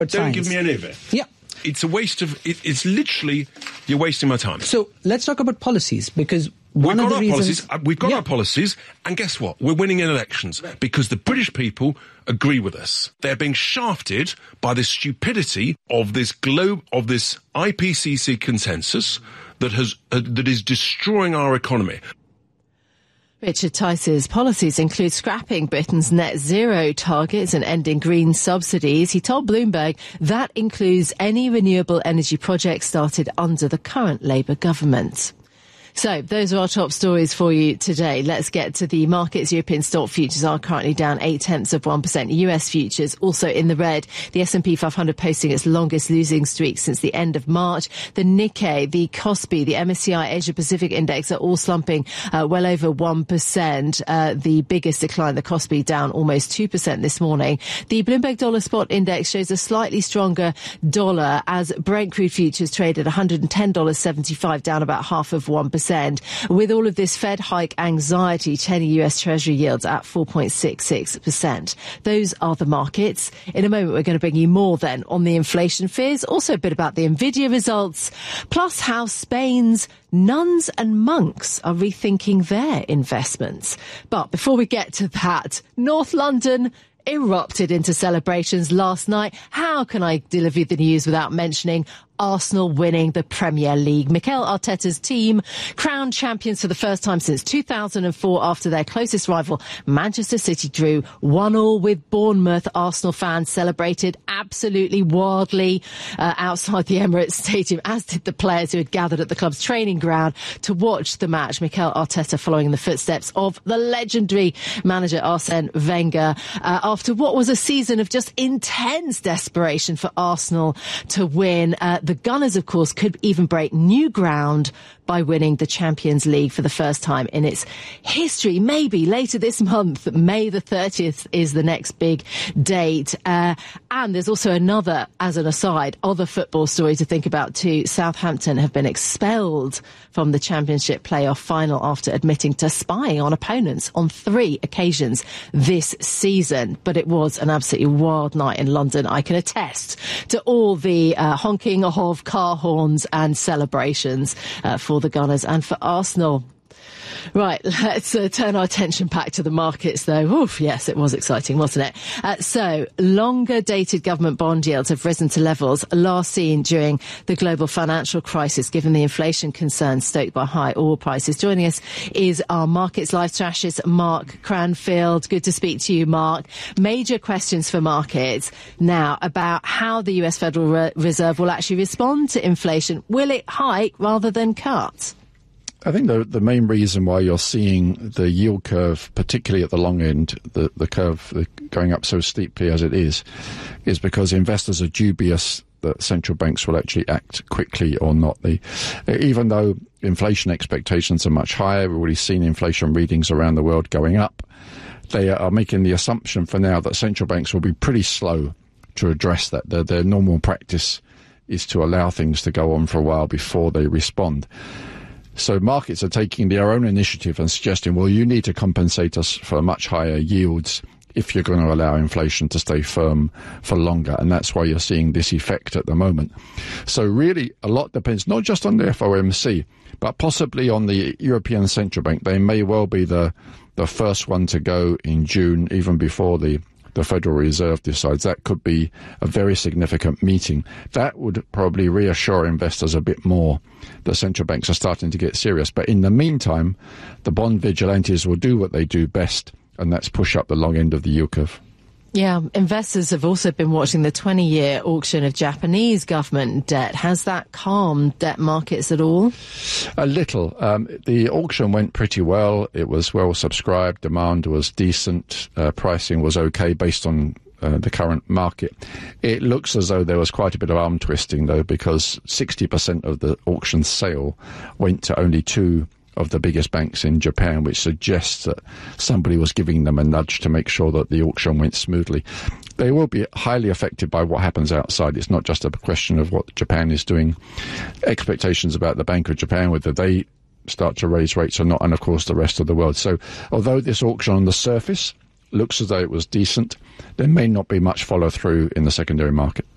Don't give me any of it. Yeah. It's a waste of... It's literally... You're wasting my time. So let's talk about policies, because We've got our policies, and guess what? We're winning in elections because the British people agree with us. They're being shafted by the stupidity of this IPCC consensus that is destroying our economy. Richard Tice's policies include scrapping Britain's net zero targets and ending green subsidies. He told Bloomberg that includes any renewable energy projects started under the current Labour government. So those are our top stories for you today. Let's get to the markets. European stock futures are currently down 0.8%. US futures also in the red. The S&P 500 posting its longest losing streak since the end of March. The Nikkei, the Kospi, the MSCI Asia Pacific Index are all slumping well over 1%. The biggest decline, the Kospi, down almost 2% this morning. The Bloomberg Dollar Spot Index shows a slightly stronger dollar as Brent crude futures traded $110.75, down about 0.5%. With all of this Fed hike anxiety, 10-year US Treasury yields at 4.66%. Those are the markets. In a moment, we're going to bring you more then on the inflation fears, also a bit about the Nvidia results, plus how Spain's nuns and monks are rethinking their investments. But before we get to that, North London erupted into celebrations last night. How can I deliver the news without mentioning Arsenal winning the Premier League? Mikel Arteta's team crowned champions for the first time since 2004 after their closest rival Manchester City drew 1-1 with Bournemouth. Arsenal fans celebrated absolutely wildly outside the Emirates Stadium, as did the players who had gathered at the club's training ground to watch the match. Mikel Arteta following in the footsteps of the legendary manager Arsene Wenger after what was a season of just intense desperation for Arsenal to win. The Gunners, of course, could even break new ground by winning the Champions League for the first time in its history. Maybe later this month, May the 30th is the next big date. And there's also another, as an aside, other football story to think about too. Southampton have been expelled from the Championship playoff final after admitting to spying on opponents on 3 occasions this season. But it was an absolutely wild night in London. I can attest to all the honking of car horns and celebrations for the Gunners and for Arsenal. Right, let's turn our attention back to the markets, though. Oof, yes, it was exciting, wasn't it? So, longer-dated government bond yields have risen to levels last seen during the global financial crisis, given the inflation concerns stoked by high oil prices. Joining us is our Markets Live strategist, Mark Cranfield. Good to speak to you, Mark. Major questions for markets now about how the US Federal Reserve will actually respond to inflation. Will it hike rather than cut? I think the main reason why you're seeing the yield curve, particularly at the long end, the curve going up so steeply as it is because investors are dubious that central banks will actually act quickly or not. Even though inflation expectations are much higher, we've already seen inflation readings around the world going up, they are making the assumption for now that central banks will be pretty slow to address that. Their normal practice is to allow things to go on for a while before they respond. So markets are taking their own initiative and suggesting, well, you need to compensate us for much higher yields if you're going to allow inflation to stay firm for longer. And that's why you're seeing this effect at the moment. So really, a lot depends not just on the FOMC, but possibly on the European Central Bank. They may well be the first one to go in June, even before the Federal Reserve decides. That could be a very significant meeting. That would probably reassure investors a bit more that central banks are starting to get serious. But in the meantime, the bond vigilantes will do what they do best, and that's push up the long end of the yield curve. Yeah, investors have also been watching the 20-year auction of Japanese government debt. Has that calmed debt markets at all? A little. The auction went pretty well. It was well subscribed. Demand was decent. Pricing was okay based on the current market. It looks as though there was quite a bit of arm twisting, though, because 60% of the auction sale went to only 2 of the biggest banks in Japan, which suggests that somebody was giving them a nudge to make sure that the auction went smoothly. They will be highly affected by what happens outside. It's not just a question of what Japan is doing. Expectations about the Bank of Japan, whether they start to raise rates or not, and of course the rest of the world. So although this auction on the surface looks as though it was decent, there may not be much follow through in the secondary market.